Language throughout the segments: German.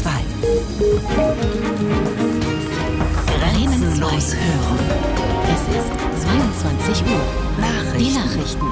2. Grenzenlos hören. Es ist 22 Uhr. Die Nachrichten.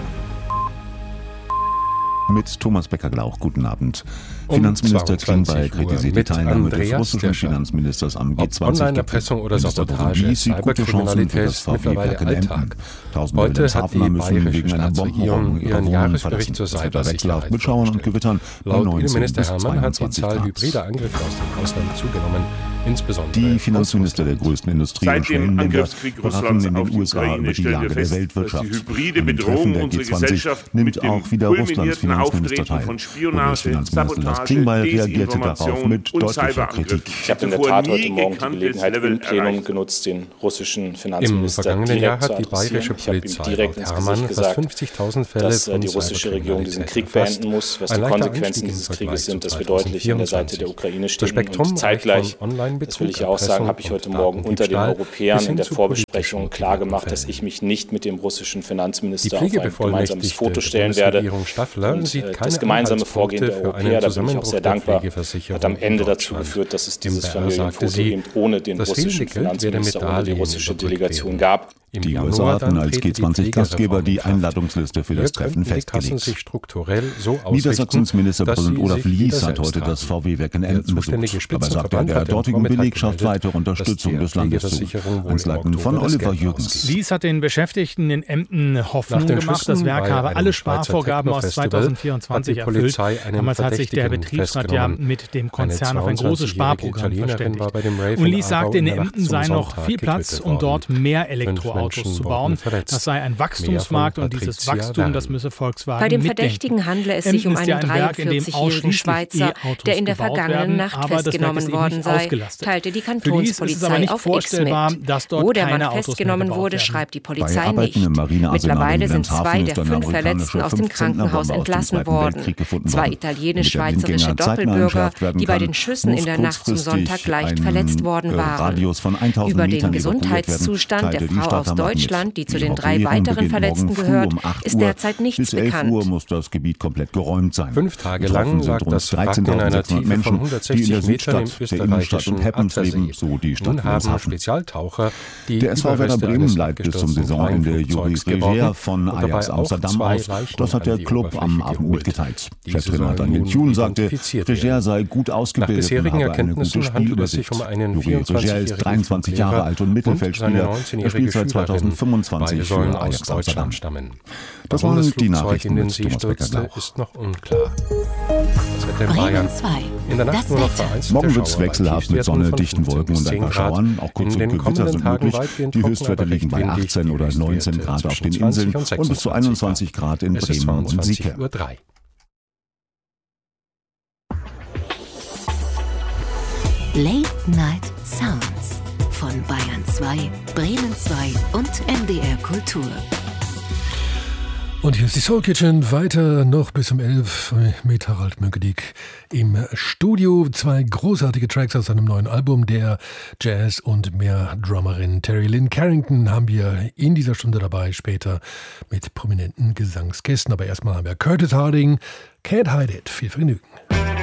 Mit Thomas Becker-Glauch, guten Abend. Finanzminister Klingbeil kritisiert die Teilnahme des russischen Finanzministers am G20. Online-Erpressung oder Sabotage, Cyberkriminalität ist mittlerweile Alltag. Heute hat die bayerische Staatsregierung ihren Jahresbericht zur Cybersicherheit vorgestellt. Laut Innenminister Hermann hat die Zahl hybrider Angriffe aus dem Ausland zugenommen. Insbesondere die Finanzminister der größten Industrie- und Schwellenländer beraten in den USA über die Lage der Weltwirtschaft. Die hybride Bedrohung unserer Gesellschaft nimmt auch wieder Russlands Finanzminister teil. Bundesfinanzminister Klingbeil reagierte darauf mit deutlicher Kritik. Ich habe in der Tat heute Morgen die Gelegenheit im Plenum genutzt, den russischen Finanzminister direkt zu adressieren. Ich habe ihm direkt ins Gesicht gesagt, dass die russische Regierung diesen Krieg beenden muss, was die Konsequenzen dieses Krieges sind, dass wir deutlich an der Seite der Ukraine stehen. Und zeitgleich, das will ich ja auch sagen, habe ich heute Morgen unter den Europäern in der Vorbesprechung klargemacht, dass ich mich nicht mit dem russischen Finanzminister auf ein gemeinsames Foto stellen werde. Und das gemeinsame Vorgehen der Europäer, da bin ich auch sehr dankbar, hat am Ende dazu geführt, dass es dieses Familienfoto eben ohne den russischen Finanzminister, ohne die russische Delegation gab. Die USA hatten als G20-Gastgeber die Einladungsliste für das Treffen festgelegt. Niedersachsens Ministerpräsident Olaf Lies hat heute das VW-Werk in Emden besucht. Dabei sagte er der dortigen Belegschaft weitere Unterstützung des Landes zu. Einzelheiten von Oliver Jürgens. Lies hat den Beschäftigten in Emden Hoffnung gemacht. Das Werk habe alle Sparvorgaben aus 2024 erfüllt. Damals hat sich der Betriebsrat ja mit dem Konzern auf ein großes Sparprogramm verständigt. Und Lies sagte, in Emden sei noch viel Platz, um dort mehr Elektroautos zu bauen. Das sei ein Wachstumsmarkt und dieses Wachstum, das müsse Volkswagen Bei dem mitdenken. Verdächtigen handle es sich um einen 43-jährigen Schweizer, der in der vergangenen Nacht festgenommen worden sei, teilte die Kantonspolizei auf X mit. Wo der Mann festgenommen wurde, schreibt die Polizei nicht. Mittlerweile sind 2 der 5 Verletzten aus dem Krankenhaus entlassen worden. 2 italienisch-schweizerische Doppelbürger, die bei den Schüssen in der Nacht zum Sonntag leicht verletzt worden waren. Über den Gesundheitszustand der Frau aus Deutschland, die zu den 3 weiteren Verletzten gehört, ist derzeit nichts bekannt. Bis 11 Uhr muss das Gebiet komplett geräumt sein. 5 Tage lang lag das Wrack in einer Tiefe von 160 Metern im österreichischen Attersee. Nun haben Spezialtaucher die der SV Werder Bremen leitet bis zum Saisonende Juri Freger von Ajax Amsterdam aus. Das hat der Club am Abend mitgeteilt. Cheftrainer Daniel Thun sagte, Freger sei gut ausgebildet und habe eine gute Spielübersicht. Juri Freger ist 23 Jahre alt und Mittelfeldspieler. Er spielt seit 2025 für Ajax Amsterdam. Das waren die Nachrichten mit Thomas Becker-Glauch. Ist noch unklar. Das Wetter in Bayern. In der Nacht nur noch vereinzelte Morgen wird es Schauer wechselhaft mit Sonne, dichten Wolken und ein paar Schauern. Auch kurze Gewitter sind möglich. Die Höchstwerte liegen bei 18 oder 19 Grad auf den Inseln und bis zu 21 Grad in Bremen und Sieke. Late Night Sounds von Bayern 2, Bremen 2 und NDR Kultur. Und hier ist die Soul Kitchen, weiter noch bis um 11 mit Harald Mönkediek im Studio. 2 großartige Tracks aus seinem neuen Album. Der Jazz- und Mehr-Drummerin Terry Lynn Carrington haben wir in dieser Stunde dabei, später mit prominenten Gesangsgästen. Aber erstmal haben wir Curtis Harding, Can't Hide It. Viel Vergnügen.